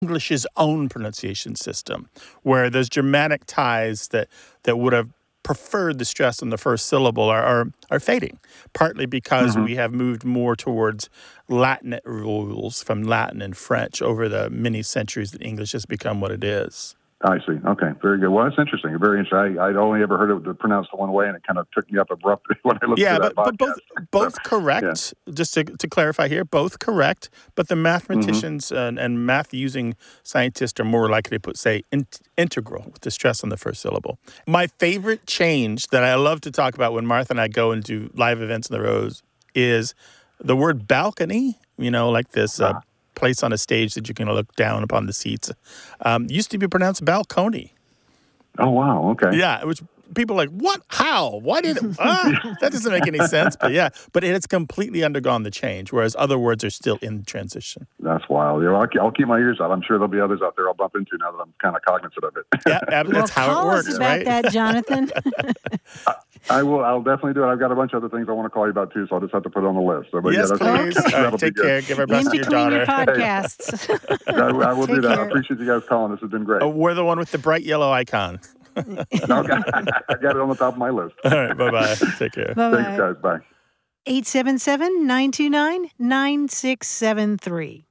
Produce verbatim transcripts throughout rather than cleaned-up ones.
English's own pronunciation system, where those Germanic ties that, that would have preferred the stress on the first syllable are are, are fading, partly because mm-hmm. we have moved more towards Latinate rules from Latin and French over the many centuries that English has become what it is. I see. Okay, very good. Well, that's interesting. Very interesting. I, I'd only ever heard it pronounced one way, and it kind of took me up abruptly when I looked yeah, at that but, podcast. but both both correct. Yeah. Just to, to clarify here, both correct. But the mathematicians mm-hmm. and, and math-using scientists are more likely to put, say, in, integral with the stress on the first syllable. My favorite change that I love to talk about when Martha and I go and do live events on the road is the word balcony. You know, like this. Uh, ah. place on a stage that you can look down upon the seats. Um, used to be pronounced balcony. Oh, wow. Okay. Yeah, which people are like, what? How? Why did it? Ah, that doesn't make any sense. But yeah, but it has completely undergone the change, whereas other words are still in transition. That's wild. Yeah, I'll, I'll keep my ears out. I'm sure there'll be others out there I'll bump into now that I'm kind of cognizant of it. Yeah, that's well, how it works, us about right? that, Jonathan. I, I will. I'll definitely do it. I've got a bunch of other things I want to call you about too, so I'll just have to put it on the list. So, but yes, yeah, that's please. Right, take care. Give our best in to your between daughter. your podcasts. I, I will Take do that. care. I appreciate you guys calling. This has been great. Oh, we're the one with the bright yellow icon. Okay. I got it on the top of my list. All right. Bye-bye. Take care. Bye-bye. Thanks, guys. Bye. eight seven seven, nine two nine, nine six seven three.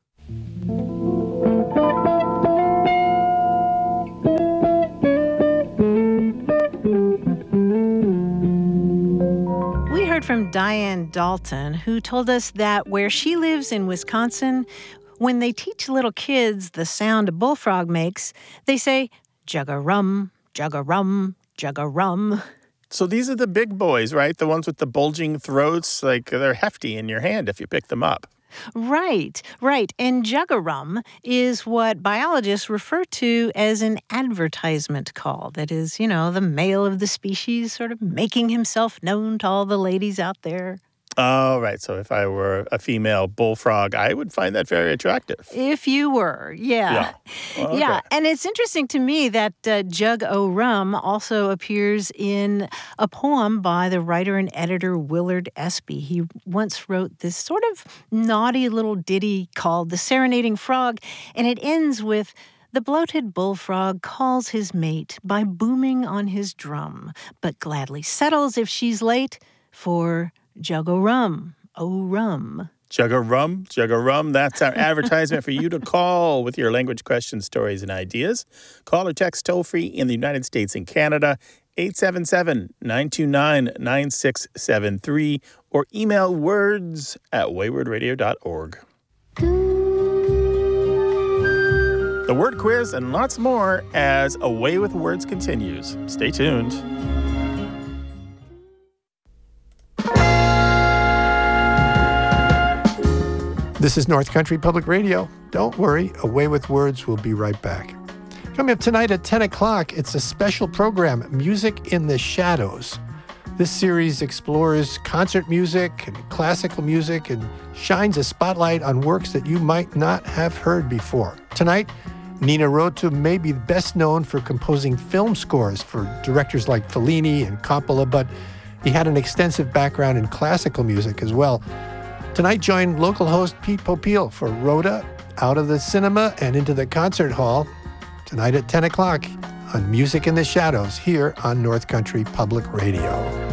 We heard from Diane Dalton, who told us that where she lives in Wisconsin, when they teach little kids the sound a bullfrog makes, they say, jug-a-rum, jug-a-rum, jug-a-rum. So these are the big boys, right? The ones with the bulging throats, like they're hefty in your hand if you pick them up. Right, right. And jug-a-rum is what biologists refer to as an advertisement call. That is, you know, the male of the species sort of making himself known to all the ladies out there. Oh, right. So if I were a female bullfrog, I would find that very attractive. If you were, yeah. Yeah. Okay. Yeah, and it's interesting to me that uh, Jug-o-rum also appears in a poem by the writer and editor Willard Espy. He once wrote this sort of naughty little ditty called The Serenading Frog, and it ends with, the bloated bullfrog calls his mate by booming on his drum, but gladly settles if she's late for jug-o-rum, oh rum. Jug-a-rum, jug-a-rum. That's our advertisement for you to call with your language questions, stories, and ideas. Call or text toll-free in the United States and Canada, eight seven seven, nine two nine, nine six seven three, or email words at wayward radio dot org. The word quiz and lots more as A Way with Words continues. Stay tuned. This is North Country Public Radio. Don't worry, A Way with Words will be right back. Coming up tonight at ten o'clock, it's a special program, Music in the Shadows. This series explores concert music and classical music and shines a spotlight on works that you might not have heard before. Tonight, Nino Rota may be best known for composing film scores for directors like Fellini and Coppola, but he had an extensive background in classical music as well. Tonight, join local host Pete Popeil for Rhoda, Out of the Cinema and Into the Concert Hall, tonight at ten o'clock on Music in the Shadows here on North Country Public Radio.